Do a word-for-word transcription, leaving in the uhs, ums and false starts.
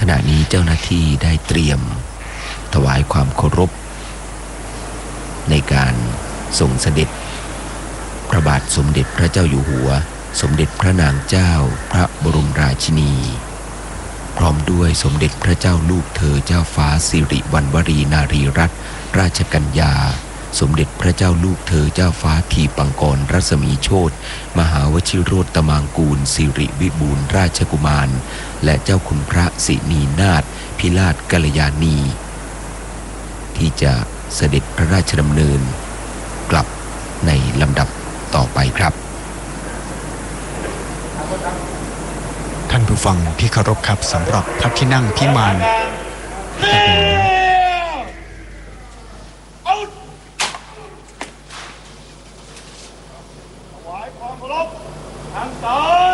ขณะนี้เจ้าหน้าที่ได้เตรียมถวายความเคารพในการส่งเสด็จพระบาทสมเด็จพระเจ้าอยู่หัวสมเด็จพระนางเจ้าพระบรมราชินีพร้อมด้วยสมเด็จพระเจ้าลูกเธอเจ้าฟ้าสิริวัณวรีนารีรัตนราชกัญญาสมเด็จพระเจ้าลูกเธอเจ้าฟ้าทีปังกรรัศมีโชติมหาวชิโรตมางกูลสิริวิบูลย์ราชกุมารและเจ้าคุณพระสินีนาถพิราชกัลยาณีที่จะเสด็จพระราชดำเนินกลับในลำดับต่อไปครับท่านผู้ฟังที่เคารพครับสำหรับพระที่นั่งพิมานถวายความเคารพทางซ้าย